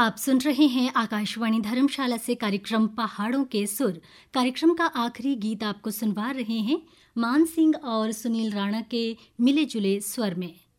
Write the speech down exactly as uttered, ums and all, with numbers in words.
आप सुन रहे हैं आकाशवाणी धर्मशाला से कार्यक्रम पहाड़ों के सुर। कार्यक्रम का आखिरी गीत आपको सुनवा रहे हैं मान सिंह और सुनील राणा के मिले जुले स्वर में।